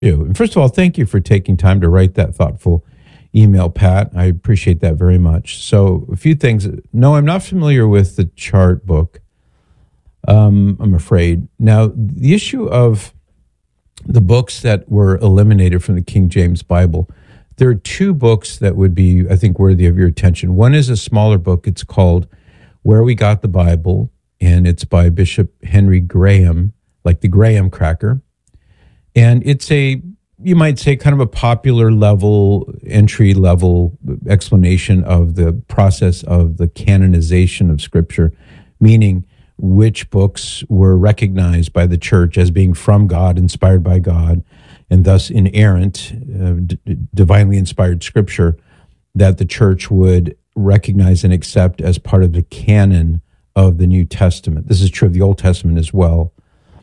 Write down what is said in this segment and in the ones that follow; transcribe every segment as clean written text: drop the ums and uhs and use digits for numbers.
you. And first of all, thank you for taking time to write that thoughtful email, Pat. I appreciate that very much. So, a few things. No, I'm not familiar with the chart book, I'm afraid. Now, the issue of the books that were eliminated from the King James Bible, there are two books that would be, I think, worthy of your attention. One is a smaller book. It's called Where We Got the Bible, and it's by Bishop Henry Graham, like the Graham cracker. And it's you might say, kind of a popular level, entry level explanation of the process of the canonization of Scripture, meaning which books were recognized by the church as being from God, inspired by God, and thus inerrant, divinely inspired Scripture that the church would recognize and accept as part of the canon of the New Testament. This is true of the Old Testament as well.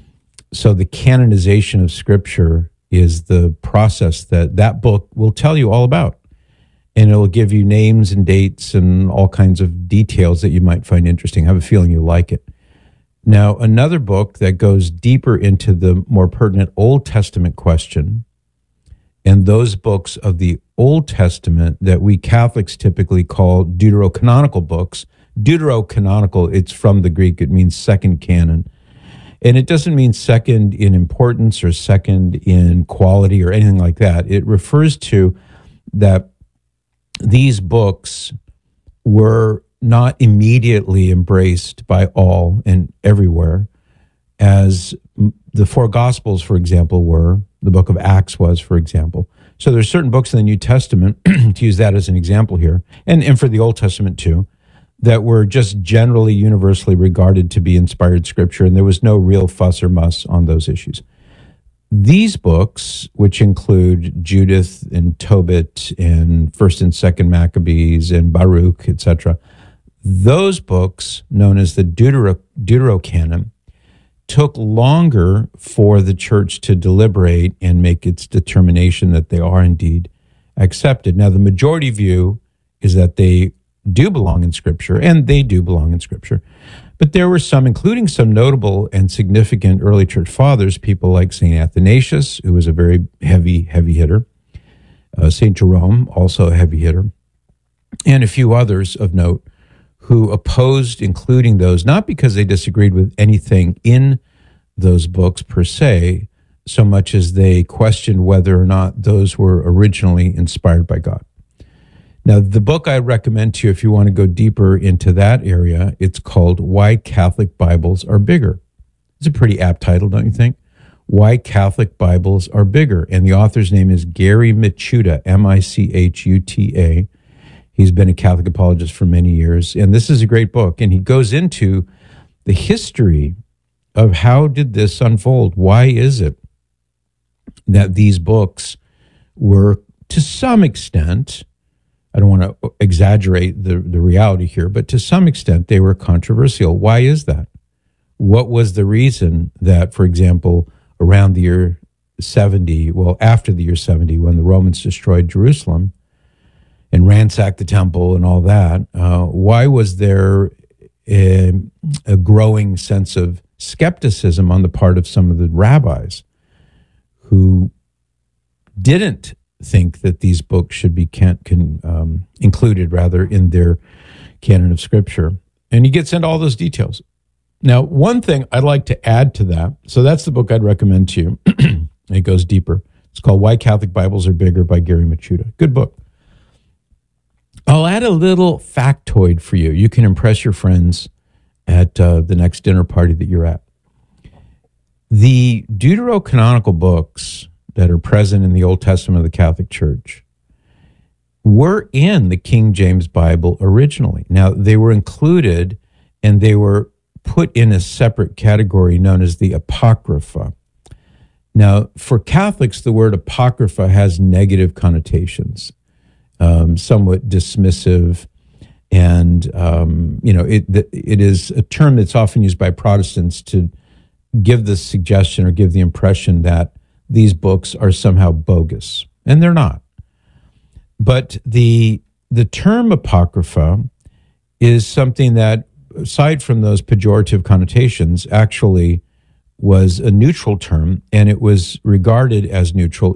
So the canonization of Scripture is the process that book will tell you all about. And it'll give you names and dates and all kinds of details that you might find interesting. I have a feeling you'll like it. Now, another book that goes deeper into the more pertinent Old Testament question, and those books of the Old Testament that we Catholics typically call deuterocanonical books. Deuterocanonical, it's from the Greek, it means second canon. And it doesn't mean second in importance or second in quality or anything like that. It refers to that these books were not immediately embraced by all and everywhere, as the four Gospels, for example, were, the book of Acts was, for example. So there's certain books in the New Testament, to use that as an example here, and for the Old Testament too, that were just generally universally regarded to be inspired Scripture, and there was no real fuss or muss on those issues. These books, which include Judith and Tobit and First and Second Maccabees and Baruch, etc., those books, known as the Deuterocanon, took longer for the church to deliberate and make its determination that they are indeed accepted. Now, the majority view is that they do belong in Scripture, and they do belong in Scripture. But there were some, including some notable and significant early church fathers, people like St. Athanasius, who was a very heavy hitter, St. Jerome, also a heavy hitter, and a few others of note who opposed including those, not because they disagreed with anything in those books per se, so much as they questioned whether or not those were originally inspired by God. Now, the book I recommend to you, if you want to go deeper into that area, it's called Why Catholic Bibles Are Bigger. It's a pretty apt title, don't you think? Why Catholic Bibles Are Bigger. And the author's name is Gary Michuta, Michuta. He's been a Catholic apologist for many years. And this is a great book. And he goes into the history of how did this unfold? Why is it that these books were, to some extent, I don't want to exaggerate the reality here, but to some extent they were controversial. Why is that? What was the reason that, for example, around the year 70, well, after the year 70, when the Romans destroyed Jerusalem and ransacked the temple and all that, why was there a growing sense of skepticism on the part of some of the rabbis who didn't think that these books should be included rather in their canon of Scripture? And he gets into all those details. Now, one thing I'd like to add to that, so that's the book I'd recommend to you. It goes deeper. It's called Why Catholic Bibles Are Bigger by Gary Michuta. Good book. I'll add a little factoid for you. You can impress your friends at the next dinner party that you're at. The deuterocanonical books that are present in the Old Testament of the Catholic Church were in the King James Bible originally. Now, they were included and they were put in a separate category known as the Apocrypha. Now, for Catholics, the word Apocrypha has negative connotations, somewhat dismissive, and it is a term that's often used by Protestants to give the suggestion or give the impression that these books are somehow bogus, and they're not. But the term Apocrypha is something that, aside from those pejorative connotations, actually was a neutral term, and it was regarded as neutral